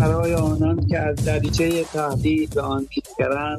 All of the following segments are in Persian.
برای آنان که از دریچه تهدید به آن می‌نگرند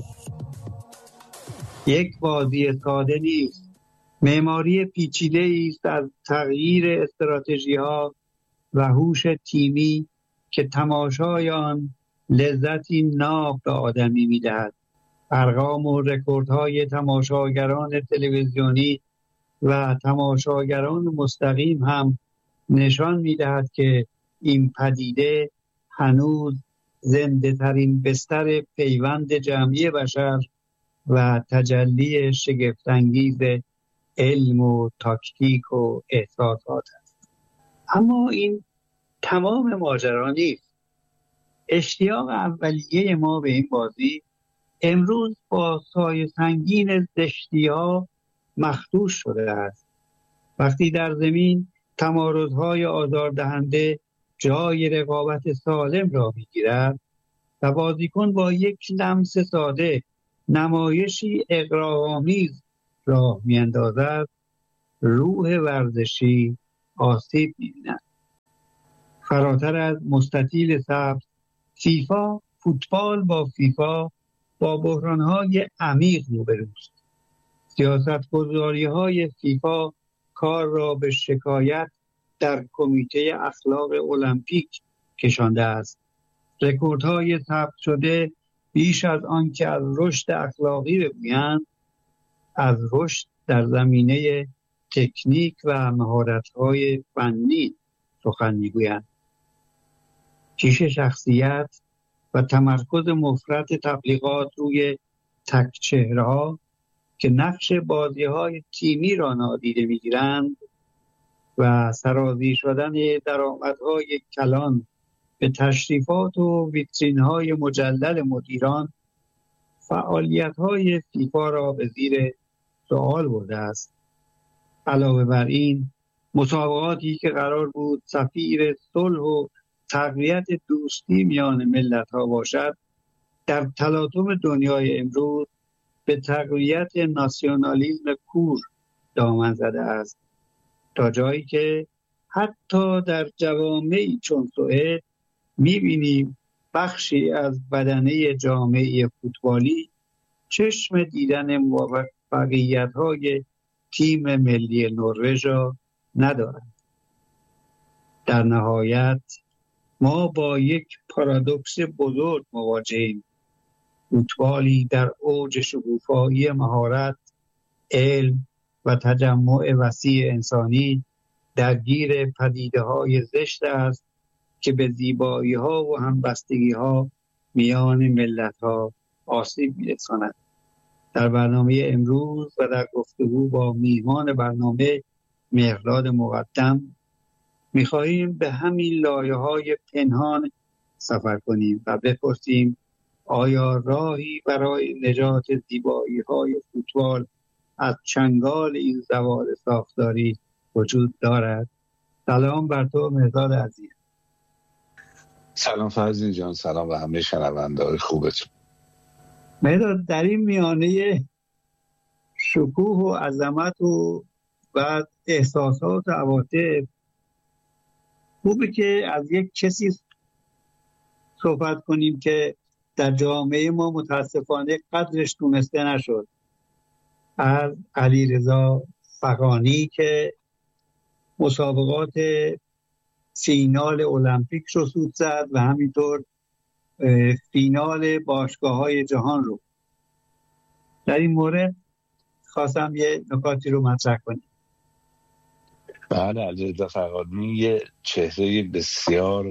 یک بازی ساده نیست. معماری پیچیده‌ای است از تغییر استراتژی‌ها و هوش تیمی که تماشای آن لذتی ناب به آدمی می‌دهد. ارقام و رکوردهای تماشاگران تلویزیونی و تماشاگران مستقیم هم نشان می‌دهد که این پدیده هنوز زنده ترین بستر پیوند جمعی بشر و تجلی شگفت‌انگیز علم و تاکتیک و احساسات است. اما این تمام ماجرا نیست. اشتیاق اولیه ما به این بازی امروز با سایه سنگین زشتی‌ها مخدوش شده است. وقتی در زمین تمارض‌های آزاردهنده جای رقابت سالم را می‌گیرد و بازیکن با یک لمس ساده نمایشی اغراق‌آمیز راه می‌اندازد، روح ورزشی آسیب می‌بیند. فراتر از مستطیل سبز، فوتبال با بحران‌های عمیق روبروست. سیاست‌گذاری‌های فیفا کار را به شکایت در کمیته اخلاق المپیک کشانده است. رکوردهای ثبت شده بیش از آن که از رشد اخلاقی بگویند، از رشد در زمینه تکنیک و مهارت‌های فنی سخن می‌گویند. کیش شخصیت و تمرکز مفرط تبلیغات روی تک چهره‌ها که نقش بازی‌های تیمی را نادیده می‌گیرند و سرازیر شدن درآمدهای کلان به تشریفات و ویترین‌های مجلل مدیران فعالیت‌های فیفا را به زیر سوال برده است. علاوه بر این، مسابقاتی که قرار بود سفیر صلح و تقویت دوستی میان ملت‌ها باشد، در تلاطم دنیای امروز به تقویت ناسیونالیسم کور دامن زده است، تا جایی که حتی در جوامعی چون سوئد می‌بینیم بخشی از بدنه جامعه فوتبالی چشم دیدن موفقیت‌های تیم ملی نروژ را ندارند. در نهایت ما با یک پارادوکس بزرگ مواجهیم. فوتبالی در اوج شکوفایی مهارت، علم و تجمع وسیع انسانی درگیر پدیده‌های زشت است که به زیبایی‌ها و همبستگی‌ها میان ملت‌ها آسیب می‌رساند. در برنامه امروز و در گفتگو با میهمان برنامه مهرداد مقدم می‌خواهیم به همین لایه‌های پنهان سفر کنیم و بپرسیم آیا راهی برای نجات زیبایی‌های فوتبال از چنگال این زوال ساختاری وجود دارد؟ سلام بر تو مهرداد عزیز. سلام فرزین جان، سلام و همه شنونده‌های خوبتون. مهرداد، در این میانه شکوه و عظمت و احساسات و عواطف خوبه که از یک کسی صحبت کنیم که در جامعه ما متاسفانه قدرش دونسته نشد، از علیرضا فغانی که مسابقات فینال المپیک رو سود زد و همینطور فینال باشگاه‌های جهان رو. در این مورد خواستم یه نکاتی رو مطرح کنیم. بله، علیرضا فغانی یه چهره بسیار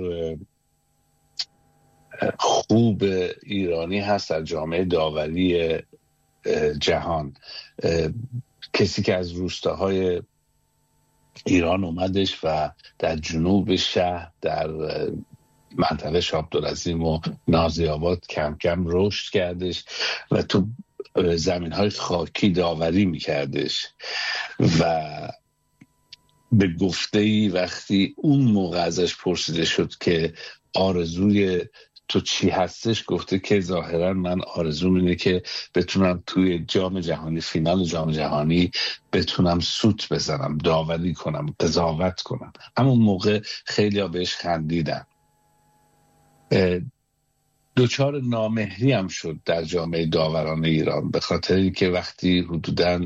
خوب ایرانی هست در جامعه داوری جهان. کسی که از روستاهای ایران اومدش و در جنوب شهر در منطقه شاه عبدالعظیم و نازی‌آباد کم کم رشد کردش و تو زمین‌های خاکی داوری میکردش و به گفته‌ای وقتی اون موقع ازش پرسیده شد که آرزوی تو چی هستش، گفته که ظاهرا من آرزوم اینه که بتونم توی جام جهانی، فینال جام جهانی بتونم سوت بزنم، داوری کنم، قضاوت کنم. همون موقع خیلی ها بهش خندیدن. دچار نامهری هم شد در جامعه داوران ایران، به خاطر اینکه وقتی حدوداً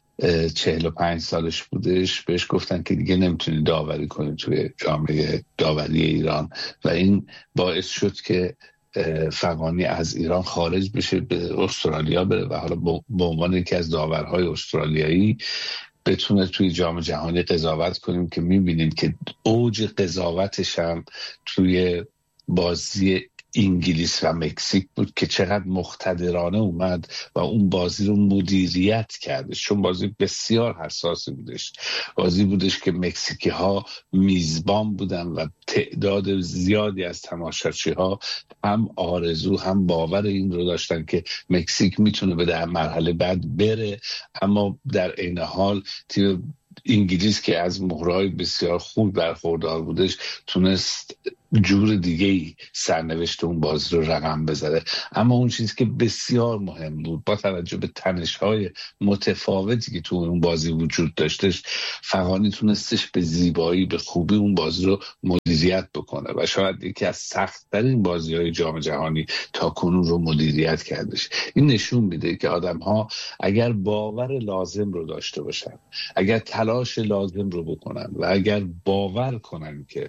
45 سالش بودش بهش گفتن که دیگه نمیتونی داوری کنی توی جامعه داوری ایران و این باعث شد که فغانی از ایران خارج بشه، به استرالیا بره و حالا به عنوان یکی از داورهای استرالیایی بتونه توی جام جهانی قضاوت کنیم که میبینیم که اوج قضاوتش هم توی بازی انگلیس و مکزیک بود که چقدر مقتدرانه اومد و اون بازی رو مدیریت کردش، چون بازی بسیار حساسی بودش، بازی بودش که مکزیکی ها میزبان بودن و تعداد زیادی از تماشاچی ها هم آرزو هم باور این رو داشتن که مکزیک میتونه به در مرحله بعد بره، اما در عین حال تیم انگلیس که از مهرهای بسیار خوب برخوردار بودش تونست جور دیگه سرنوشت اون بازی رو رقم بزنه. اما اون چیزی که بسیار مهم بود با توجه به تنش‌های متفاوتی که تو اون بازی وجود داشتش، فغانی تونستش به زیبایی به خوبی اون بازی رو مدیریت بکنه و شاید یکی از سخت‌ترین بازی‌های جام جهانی تا کنون رو مدیریت کردش. این نشون میده که آدم‌ها اگر باور لازم رو داشته باشن، اگر تلاش لازم رو بکنن و اگر باور کنن که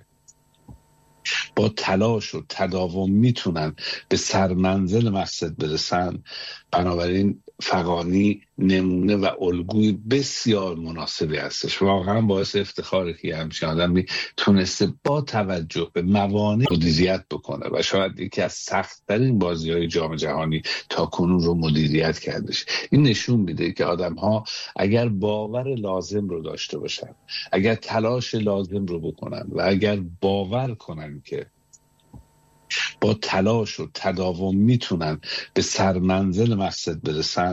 با تلاش و تداوم میتونن به سرمنزل مقصد برسن، بنابراین فغانی نمونه و الگوی بسیار مناسبی هستش. واقعا باعث افتخاره که همچین آدمی تونسته با توجه به موانع مدیریت بکنه و شاید یکی از سخت‌ترین بازی‌های جام جهانی تا کنون رو مدیریت کردش. این نشون میده که آدم‌ها اگر باور لازم رو داشته باشن، اگر تلاش لازم رو بکنن و اگر باور کنن که با تلاش و تداوم میتونن به سرمنزل مقصد برسن،